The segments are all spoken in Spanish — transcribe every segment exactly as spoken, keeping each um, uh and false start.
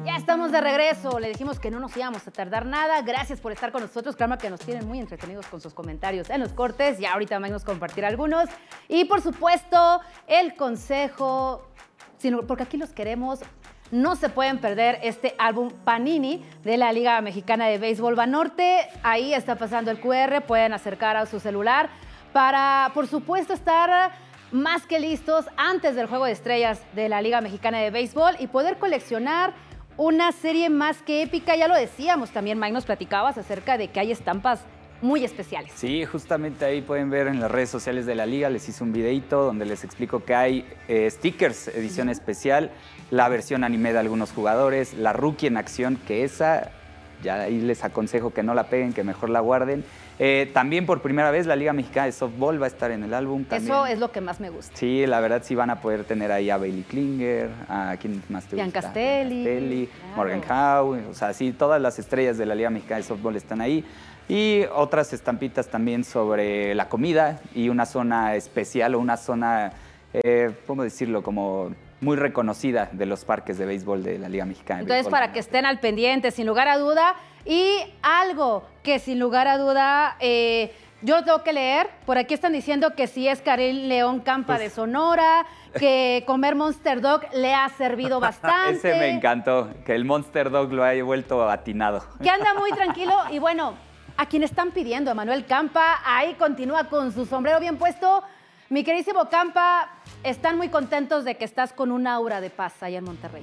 Ya estamos de regreso. Le dijimos que no nos íbamos a tardar nada. Gracias por estar con nosotros. Claro que nos tienen muy entretenidos con sus comentarios en los cortes. Ya ahorita vamos a compartir algunos. Y por supuesto, el consejo, porque aquí los queremos. No se pueden perder este álbum Panini de la Liga Mexicana de Béisbol Banorte. Ahí está pasando el cu erre. Pueden acercar a su celular para, por supuesto, estar más que listos antes del Juego de Estrellas de la Liga Mexicana de Béisbol y poder coleccionar una serie más que épica. Ya lo decíamos también, Mike, nos platicabas acerca de que hay estampas muy especiales. Sí, justamente ahí pueden ver en las redes sociales de la Liga, les hice un videito donde les explico que hay eh, stickers, edición uh-huh. especial, la versión anime de algunos jugadores, la Rookie en acción, que esa, ya ahí les aconsejo que no la peguen, que mejor la guarden. Eh, también por primera vez la Liga Mexicana de Softball va a estar en el álbum. También. Eso es lo que más me gusta. Sí, la verdad sí van a poder tener ahí a Bailey Klinger, a quién más te Ian gusta. Castelli. Castelli, claro. Morgan Howe, o sea, sí, todas las estrellas de la Liga Mexicana de Softball están ahí. Y otras estampitas también sobre la comida y una zona especial o una zona, eh, ¿cómo decirlo? Como muy reconocida de los parques de béisbol de la Liga Mexicana de Entonces, Béisbol. para que estén al pendiente, sin lugar a duda. Y algo que sin lugar a duda, eh, yo tengo que leer, por aquí están diciendo que si es Karim León Campa pues, de Sonora, que comer Monster Dog le ha servido bastante. Ese me encantó, que el Monster Dog lo haya vuelto atinado. Que anda muy tranquilo y bueno, a quien están pidiendo, Emanuel Campa, ahí continúa con su sombrero bien puesto. Mi queridísimo Campa, están muy contentos de que estás con un aura de paz allá en Monterrey.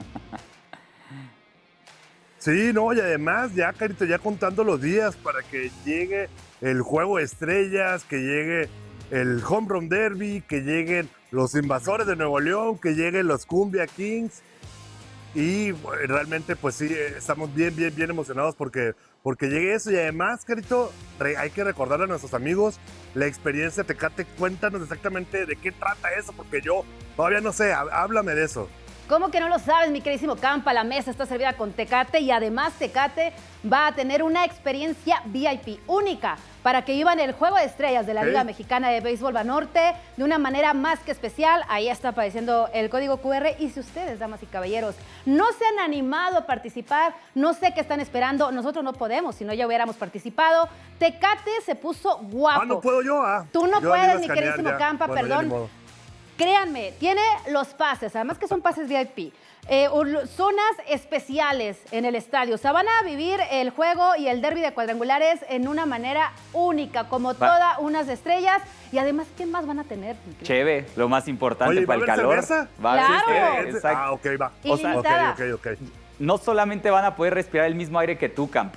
Sí, no, y además ya, Carito, ya contando los días para que llegue el Juego de Estrellas, que llegue el Home Run Derby, que lleguen los Invasores de Nuevo León, que lleguen los Cumbia Kings. Y bueno, realmente, pues sí, estamos bien, bien, bien emocionados porque, porque llegue eso. Y además, Carito, hay que recordarle a nuestros amigos la experiencia Tecate. Cuéntanos exactamente de qué trata eso, porque yo todavía no sé, háblame de eso. ¿Cómo que no lo sabes, mi queridísimo Campa? La mesa está servida con Tecate y además Tecate va a tener una experiencia V I P única para que vivan el Juego de Estrellas de la ¿Eh? Liga Mexicana de Béisbol Banorte de una manera más que especial. Ahí está apareciendo el código cu erre y si ustedes, damas y caballeros, no se han animado a participar, no sé qué están esperando, nosotros no podemos, si no ya hubiéramos participado. Tecate se puso guapo. Ah, no puedo yo, ah. Tú no yo puedes, mi queridísimo ya. Campa, bueno, perdón. Créanme, tiene los pases, además que son pases V I P, eh, zonas especiales en el estadio. O sea, van a vivir el juego y el derbi de cuadrangulares en una manera única, como todas unas estrellas. Y además, ¿qué más van a tener? Cheve, lo más importante Oye, para el calor. Cerveza? Va claro. a ser, exacto. Ah, ok, va. O sea, okay, okay, okay. No solamente van a poder respirar el mismo aire que tú, Campo,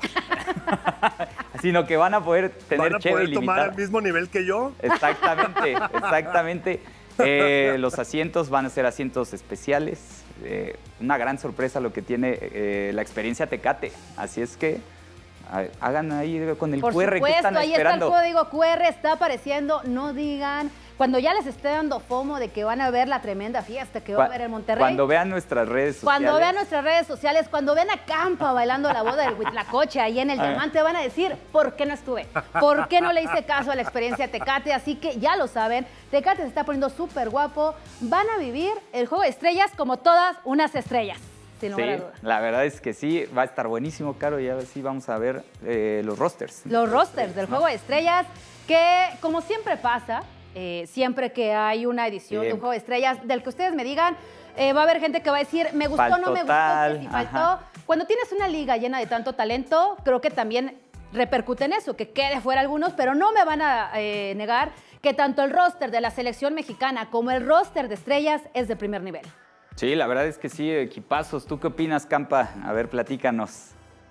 sino que van a poder tener ¿Van a cheve poder ilimitada. tomar al mismo nivel que yo? Exactamente, exactamente. Eh, los asientos van a ser asientos especiales. Eh, una gran sorpresa lo que tiene eh, la experiencia Tecate. Así es que a, hagan ahí con el Por cu erre supuesto, que están ahí esperando. está el código cu erre, está apareciendo. No digan, cuando ya les esté dando fomo de que van a ver la tremenda fiesta que va a haber en Monterrey. Cuando vean nuestras redes sociales. Cuando vean nuestras redes sociales, cuando vean a Campa bailando la boda del Huitlacoche ahí en el Diamante, van a decir, ¿por qué no estuve? ¿Por qué no le hice caso a la experiencia Tecate? Así que ya lo saben, Tecate se está poniendo súper guapo. Van a vivir el Juego de Estrellas como todas unas estrellas. Sin lugar a duda. Sí, la verdad es que sí, va a estar buenísimo, Caro, y ahora sí vamos a ver eh, los rosters. Los rosters del Juego de Estrellas, que como siempre pasa, eh, siempre que hay una edición Bien. de un Juego de Estrellas, del que ustedes me digan, eh, va a haber gente que va a decir, me gustó, Faltó no me tal, gustó, que si faltó. ajá. Cuando tienes una liga llena de tanto talento, creo que también repercute en eso, que quede fuera algunos, pero no me van a eh, negar que tanto el roster de la selección mexicana como el roster de estrellas es de primer nivel. Sí, la verdad es que sí, equipazos. ¿Tú qué opinas, Campa? A ver, platícanos.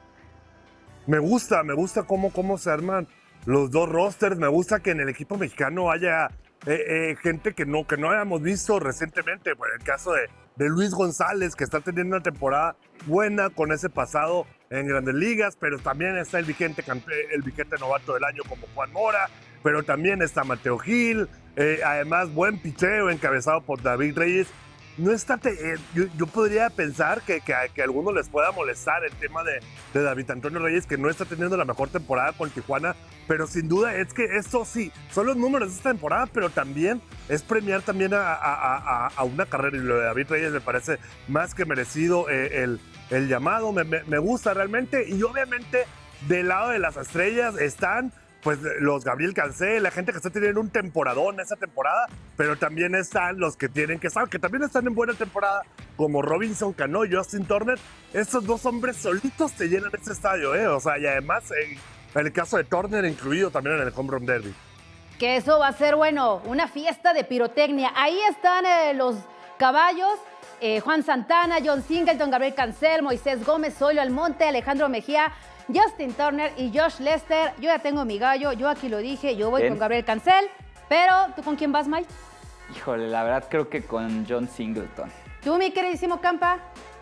Me gusta, me gusta cómo, cómo se arman los dos rosters. Me gusta que en el equipo mexicano haya eh, eh, gente que no, que no hayamos visto recientemente. Por el caso de, de Luis González, que está teniendo una temporada buena con ese pasado en Grandes Ligas, pero también está el vigente, el vigente novato del año como Juan Mora, pero también está Mateo Gil, eh, además buen picheo encabezado por David Reyes. No está te, eh, yo, yo podría pensar que, que, que a algunos les pueda molestar el tema de, de David Antonio Reyes, que no está teniendo la mejor temporada con Tijuana, pero sin duda es que esto sí, son los números de esta temporada, pero también es premiar también a, a, a, a una carrera, y lo de David Reyes me parece más que merecido eh, el, el llamado, me, me, me gusta realmente. Y obviamente del lado de las estrellas están pues los Gabriel Cancel, la gente que está teniendo un temporadón esa temporada, pero también están los que tienen que estar, que también están en buena temporada, como Robinson Cano y Justin Turner. Estos dos hombres solitos te llenan este estadio, ¿eh? O sea, y además, en, en el caso de Turner, incluido también en el Home Run Derby. Que eso va a ser, bueno, una fiesta de pirotecnia. Ahí están eh, los caballos, eh, Juan Santana, John Singleton, Gabriel Cancel, Moisés Gómez, Zoilo Almonte, Alejandro Mejía, Justin Turner y Josh Lester. Yo ya tengo mi gallo, yo aquí lo dije, yo voy Bien. con Gabriel Cancel. Pero, ¿tú con quién vas, Mike? Híjole, la verdad creo que con John Singleton. ¿Tú, mi queridísimo Campa?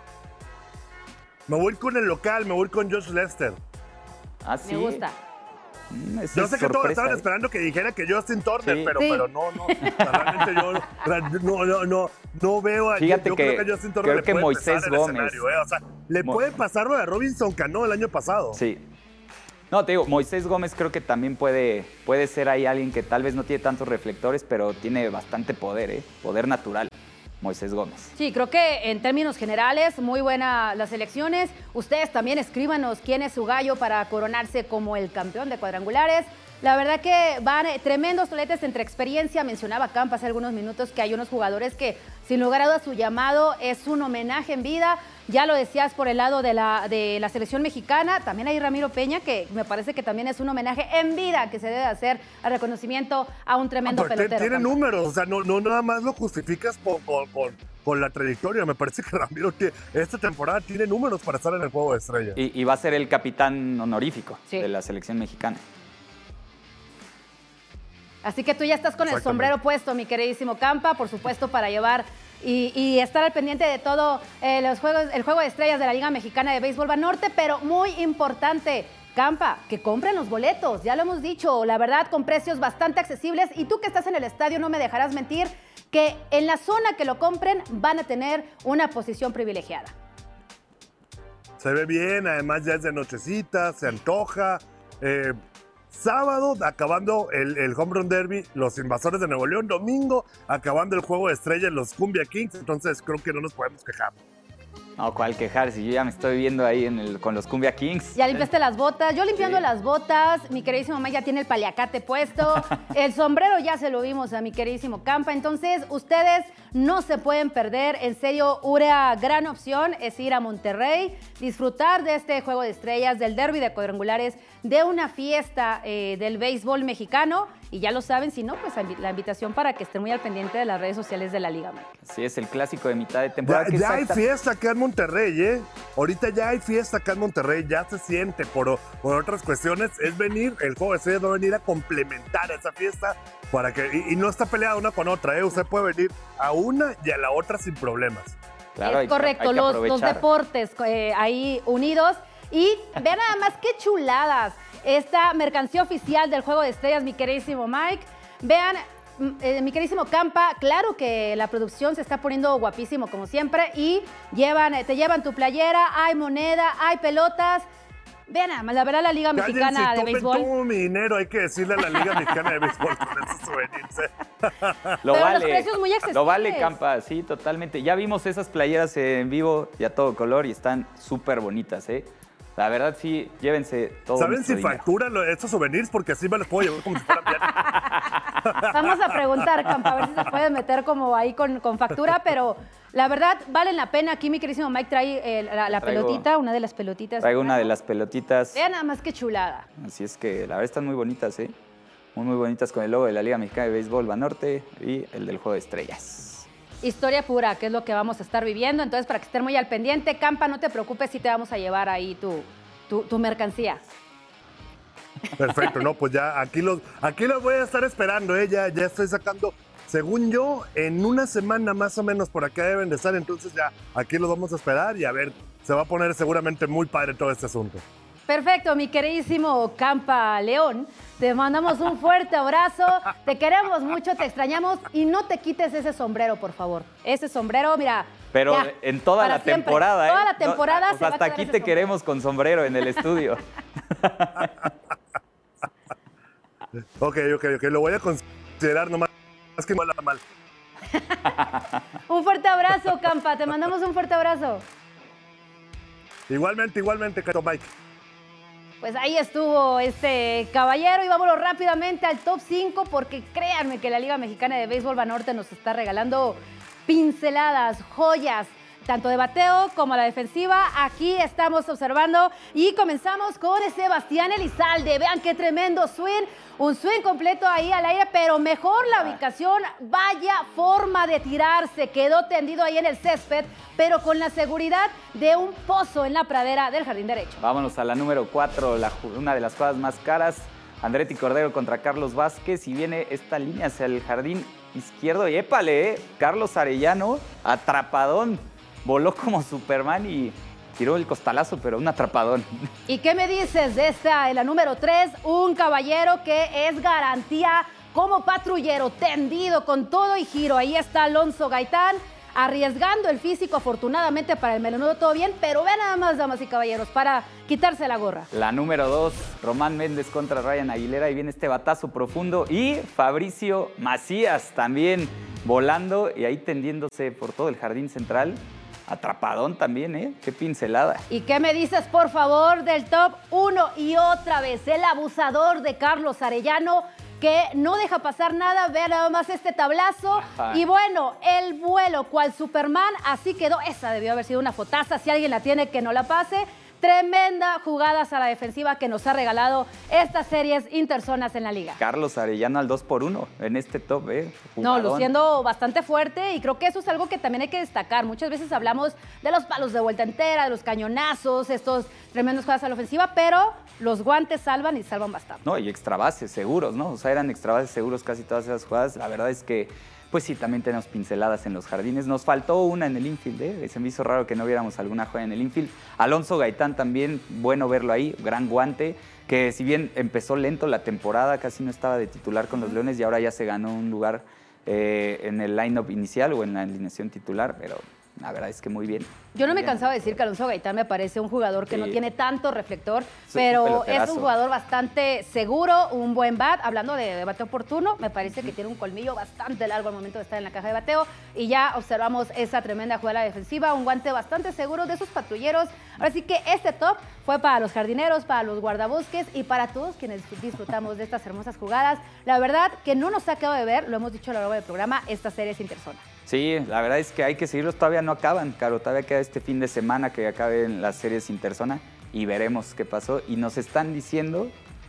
Me voy con el local, me voy con Josh Lester. Ah, sí. Me gusta. Mm, yo sé que todos estaban ¿eh? esperando que dijera que Justin Turner, sí. pero, sí. pero no, no. Realmente yo no, no, no, no veo a Fíjate yo que, creo que a Justin Turner creo le que puede Moisés el Gómez. ¿eh? O sea, le Mo puede pasar lo de Robinson Cano el año pasado. Sí. No, te digo, Moisés Gómez creo que también puede, puede ser ahí alguien que tal vez no tiene tantos reflectores, pero tiene bastante poder, ¿eh? Poder natural. Moisés Gómez. Sí, creo que en términos generales, muy buenas las elecciones. Ustedes también escríbanos quién es su gallo para coronarse como el campeón de cuadrangulares. La verdad que van tremendos toletes entre experiencia. Mencionaba Campa hace algunos minutos que hay unos jugadores que, sin lugar a dudas, su llamado es un homenaje en vida. Ya lo decías por el lado de la, de la selección mexicana. También hay Ramiro Peña, que me parece que también es un homenaje en vida que se debe hacer al reconocimiento a un tremendo ah, pelotero. Tiene Campa. números, o sea, no, no nada más lo justificas por, con, con, con la trayectoria. Me parece que Ramiro tiene, esta temporada tiene números para estar en el Juego de Estrellas. Y, y va a ser el capitán honorífico sí. de la selección mexicana. Así que tú ya estás con el sombrero puesto, mi queridísimo Campa, por supuesto, para llevar y, y estar al pendiente de todo eh, los juegos, el juego de estrellas de la Liga Mexicana de Béisbol Banorte, pero muy importante, Campa, que compren los boletos, ya lo hemos dicho, la verdad, con precios bastante accesibles. Y tú que estás en el estadio, no me dejarás mentir, que en la zona que lo compren van a tener una posición privilegiada. Se ve bien, además ya es de nochecita, se antoja. Eh, Sábado, acabando el, el Home Run Derby, los Invasores de Nuevo León. Domingo, acabando el Juego de Estrellas, los Cumbia Kings. Entonces, creo que no nos podemos quejar. No, ¿cuál quejar? Si yo ya me estoy viendo ahí en el, con los Cumbia Kings. Ya limpiaste las botas. Yo limpiando sí. las botas. Mi queridísimo Mike ya tiene el paliacate puesto. El sombrero ya se lo vimos a mi queridísimo Campa. Entonces, ustedes no se pueden perder. En serio, una gran opción es ir a Monterrey, disfrutar de este Juego de Estrellas, del derby de cuadrangulares, de una fiesta eh, del béisbol mexicano. Y ya lo saben, si no, pues la invitación para que estén muy al pendiente de las redes sociales de la Liga, Mike. Así es, el clásico de mitad de temporada. Ya, que ya hay exacta... fiesta acá en Monterrey, ¿eh? Ahorita ya hay fiesta acá en Monterrey, ya se siente por, por otras cuestiones. Es venir, el Juego de Estrellas va a venir a complementar esa fiesta para que, y, y no está peleada una con otra, ¿eh? Usted puede venir a una y a la otra sin problemas. Claro, es correcto, hay que, hay que los, los deportes eh, ahí unidos. Y vean nada más qué chuladas. Esta mercancía oficial del Juego de Estrellas, mi queridísimo Mike. Vean, eh, mi queridísimo Campa, claro que la producción se está poniendo guapísimo como siempre y llevan, te llevan tu playera, hay moneda, hay pelotas. Vean nada más, la verdad, la Liga Cállense, Mexicana de Béisbol. Todo mi dinero, hay que decirle a la Liga Mexicana de Béisbol con esos souvenirs. Lo Pero vale, los precios muy accesibles. Lo vale, Campa, sí, totalmente. Ya vimos esas playeras en vivo y a todo color y están súper bonitas, ¿eh? La verdad, sí, llévense todo. ¿Saben si dinero. facturan estos souvenirs? Porque así me los puedo llevar como si fueran bien. Vamos a preguntar, Campa, a ver si se puede meter como ahí con, con factura, pero la verdad, valen la pena. Aquí mi queridísimo Mike trae eh, la, la Traigo, pelotita, una de las pelotitas. Traigo una de las pelotitas. Vean nada más qué chulada. Así es que la verdad están muy bonitas, ¿eh? Muy, muy bonitas con el logo de la Liga Mexicana de Béisbol Banorte y el del Juego de Estrellas. Historia pura, que es lo que vamos a estar viviendo. Entonces, para que estén muy al pendiente, Campa, no te preocupes si te vamos a llevar ahí tu, tu, tu mercancía. Perfecto, no, pues ya aquí los, aquí los voy a estar esperando, ¿eh? Ya, ya estoy sacando, según yo, en una semana más o menos por acá deben de estar, entonces ya aquí los vamos a esperar y a ver, se va a poner seguramente muy padre todo este asunto. Perfecto, mi queridísimo Campa León. Te mandamos un fuerte abrazo. Te queremos mucho, te extrañamos y no te quites ese sombrero, por favor. Ese sombrero, mira. Pero ya, en toda la siempre. temporada, ¿eh? Toda la temporada. No, o sea, hasta aquí te sombrero. Queremos con sombrero en el estudio. Ok, ok, ok. Lo voy a considerar nomás. Es que no la mal. Un fuerte abrazo, Campa. Te mandamos un fuerte abrazo. Igualmente, igualmente, Mike. Pues ahí estuvo este caballero y vámonos rápidamente al top cinco porque créanme que la Liga Mexicana de Béisbol Banorte nos está regalando pinceladas, joyas, tanto de bateo como la defensiva. Aquí estamos observando y comenzamos con Sebastián Elizalde. Vean qué tremendo swing, un swing completo ahí al aire, pero mejor la ubicación. Vaya forma de tirarse, quedó tendido ahí en el césped, pero con la seguridad de un pozo en la pradera del jardín derecho. Vámonos a la número cuatro, la, una de las jugadas más caras. Andretti Cordero contra Carlos Vázquez y viene esta línea hacia el jardín izquierdo y épale, ¿eh? Carlos Arellano, atrapadón. Voló como Superman y tiró el costalazo, pero un atrapadón. ¿Y qué me dices de esta, de la número tres? Un caballero que es garantía como patrullero, tendido con todo y giro. Ahí está Alonso Gaitán, arriesgando el físico, afortunadamente para el melenudo todo bien, pero vean nada más, damas y caballeros, para quitarse la gorra. La número dos, Román Méndez contra Ryan Aguilera, y viene este batazo profundo. Y Fabricio Macías también volando y ahí tendiéndose por todo el jardín central. Atrapadón también, ¿eh? Qué pincelada. ¿Y qué me dices, por favor, del top uno? Y otra vez, el abusador de Carlos Arellano, que no deja pasar nada. Vean nada más este tablazo. Ajá. Y bueno, el vuelo cual Superman, así quedó. Esa debió haber sido una fotaza. Si alguien la tiene, que no la pase. Tremenda jugadas a la defensiva que nos ha regalado estas series interzonas en la liga. Carlos Arellano al dos por uno en este top, ¿eh? Jugadón. No, luciendo bastante fuerte y creo que eso es algo que también hay que destacar. Muchas veces hablamos de los palos de vuelta entera, de los cañonazos, estos tremendos jugadas a la ofensiva, pero los guantes salvan y salvan bastante. No, y extra bases seguros, ¿no? O sea, eran extra bases seguros casi todas esas jugadas. La verdad es que pues sí, también tenemos pinceladas en los jardines. Nos faltó una en el infield, ¿eh? Se me hizo raro que no viéramos alguna joya en el infield. Alonso Gaitán también, bueno verlo ahí, gran guante, que si bien empezó lento la temporada, casi no estaba de titular con los Leones y ahora ya se ganó un lugar eh, en el line-up inicial o en la alineación titular, pero la verdad es que muy bien. Yo no me bien. cansaba de decir que Alonso Gaitán me parece un jugador que sí. no tiene tanto reflector, es pero es un jugador bastante seguro, un buen bat. Hablando de, de bateo oportuno, me parece uh-huh. que tiene un colmillo bastante largo al momento de estar en la caja de bateo. Y ya observamos esa tremenda jugada defensiva, un guante bastante seguro de esos patrulleros. Ahora sí que este top fue para los jardineros, para los guardabosques y para todos quienes disfrutamos de estas hermosas jugadas. La verdad que no nos ha quedado de ver, lo hemos dicho a lo largo del programa, esta serie es interzona. Sí, la verdad es que hay que seguirlos, todavía no acaban, Caro, todavía queda este fin de semana que acaben las series interzona y veremos qué pasó. Y nos están diciendo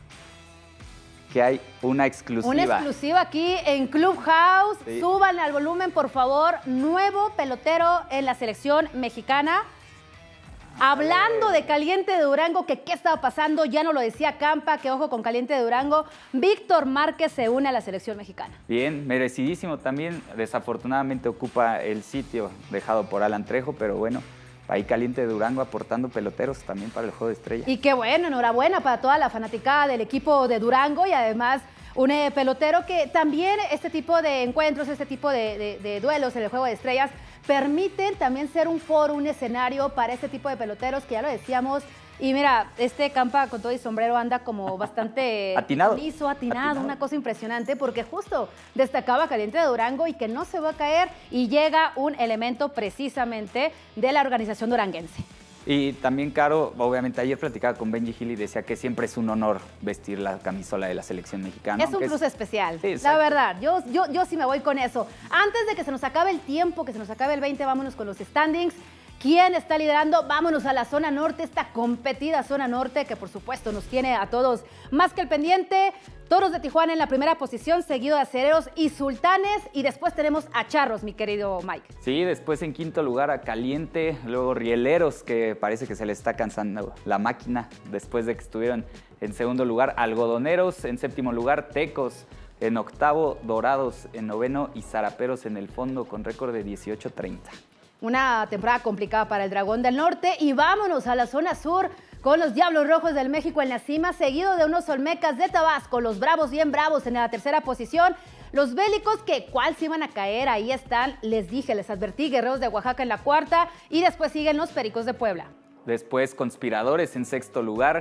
que hay una exclusiva. Una exclusiva aquí en Clubhouse. Sí. Súbanle al volumen, por favor. Nuevo pelotero en la selección mexicana. Hablando de Caliente de Durango, que qué estaba pasando, ya no lo decía Campa, que ojo con Caliente de Durango, Víctor Márquez se une a la selección mexicana. Bien, merecidísimo también, desafortunadamente ocupa el sitio dejado por Alan Trejo, pero bueno, ahí Caliente de Durango aportando peloteros también para el Juego de Estrellas. Y qué bueno, enhorabuena para toda la fanaticada del equipo de Durango y además un eh, pelotero que también este tipo de encuentros, este tipo de, de, de duelos en el Juego de Estrellas permiten también ser un foro, un escenario para este tipo de peloteros que ya lo decíamos. Y mira, este Campa con todo y sombrero anda como bastante atinado. liso, atinado, atinado, una cosa impresionante porque justo destacaba Caliente de Durango y que no se va a caer y llega un elemento precisamente de la organización duranguense. Y también, Caro, obviamente ayer platicaba con Benji Gil y decía que siempre es un honor vestir la camisola de la selección mexicana. Es un plus es... especial, sí, la verdad. Yo, yo, yo sí me voy con eso. Antes de que se nos acabe el tiempo, que se nos acabe el veinte, vámonos con los standings. ¿Quién está liderando? Vámonos a la zona norte, esta competida zona norte que por supuesto nos tiene a todos más que el pendiente. Toros de Tijuana en la primera posición, seguido de Acereros y Sultanes. Y después tenemos a Charros, mi querido Mike. Sí, después en quinto lugar a Caliente, luego Rieleros, que parece que se le está cansando la máquina después de que estuvieron en segundo lugar. Algodoneros en séptimo lugar, Tecos en octavo, Dorados en noveno y Zaraperos en el fondo con récord de dieciocho treinta. Una temporada complicada para el Dragón del Norte y vámonos a la zona sur con los Diablos Rojos del México en la cima, seguido de unos Olmecas de Tabasco, los Bravos bien bravos en la tercera posición, los Bélicos que cuál se iban a caer, ahí están, les dije, les advertí, Guerreros de Oaxaca en la cuarta y después siguen los Pericos de Puebla. Después Conspiradores en sexto lugar,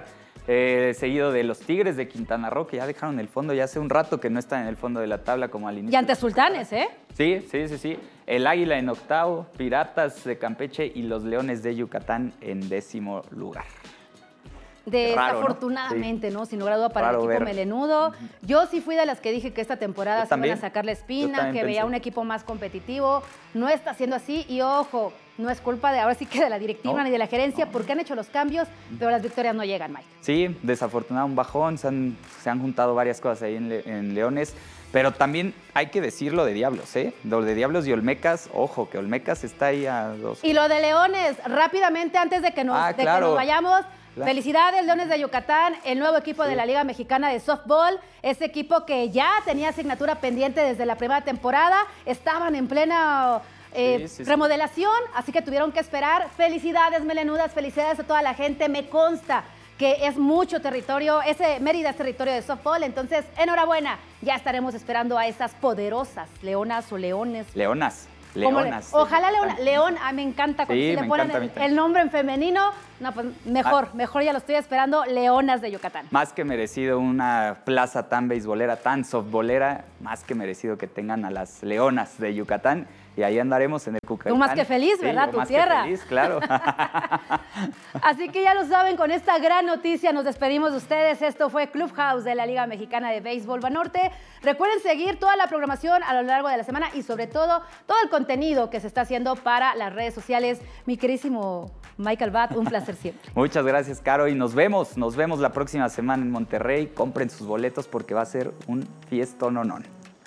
eh, seguido de los Tigres de Quintana Roo, que ya dejaron el fondo, ya hace un rato que no están en el fondo de la tabla como al inicio. Y ante Sultanes, ¿eh? Sí, sí, sí, sí. El Águila en octavo, Piratas de Campeche y los Leones de Yucatán en décimo lugar. Desafortunadamente, ¿no? ¿no? Sin lugar a duda para Raro el equipo ver. melenudo. Yo sí fui de las que dije que esta temporada Yo se iban también. a sacar la Yo espina, también que veía pensé. un equipo más competitivo. No está siendo así y ojo, no es culpa de ahora sí que de la directiva No. ni de la gerencia porque han hecho los cambios, pero las victorias no llegan, Mike. Sí, desafortunado un bajón, se han, se han juntado varias cosas ahí en, Le- en Leones, pero también hay que decirlo de Diablos, ¿eh? Lo de Diablos y Olmecas, ojo, que Olmecas está ahí a dos. Y lo de Leones, rápidamente antes de que nos, Ah, de que claro. nos vayamos. Claro. Felicidades, Leones de Yucatán, el nuevo equipo de Sí. la Liga Mexicana de Softball, ese equipo que ya tenía asignatura pendiente desde la primera temporada, estaban en plena eh, Sí, sí, sí. remodelación, así que tuvieron que esperar. Felicidades, melenudas, felicidades a toda la gente, me consta que es mucho territorio, ese Mérida es territorio de softball, entonces enhorabuena, ya estaremos esperando a esas poderosas leonas o leones. Leonas, Como le- Leonas. Ojalá de León, Yucatán. León, ah, me encanta cuando Sí, sí le me ponen encanta a mí el, también. el nombre en femenino. No, pues mejor, mejor ya lo estoy esperando, Leonas de Yucatán. Más que merecido una plaza tan beisbolera, tan softbolera, más que merecido que tengan a las Leonas de Yucatán. Y ahí andaremos en el Cucatán. Tú más que feliz, ¿verdad? yo Tu más que tierra. feliz, claro. Así que ya lo saben, con esta gran noticia nos despedimos de ustedes. Esto fue Clubhouse de la Liga Mexicana de Béisbol Banorte. Recuerden seguir toda la programación a lo largo de la semana y sobre todo todo el contenido que se está haciendo para las redes sociales. Mi querísimo Michael Bat, un placer siempre. Muchas gracias, Caro, y nos vemos, nos vemos la próxima semana en Monterrey. Compren sus boletos porque va a ser un fiestononón.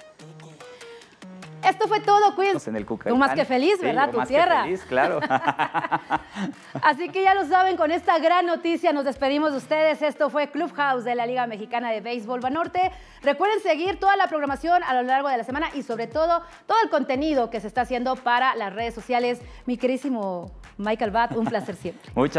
Esto fue todo, cuídense. En el Cucatán. Tú más que feliz, Sí, ¿verdad? yo Tu más que tierra. feliz, claro. Así que ya lo saben, con esta gran noticia nos despedimos de ustedes. Esto fue Clubhouse de la Liga Mexicana de Béisbol Banorte. Recuerden seguir toda la programación a lo largo de la semana y sobre todo todo el contenido que se está haciendo para las redes sociales. Mi querísimo Michael Bat, un placer siempre. Muchas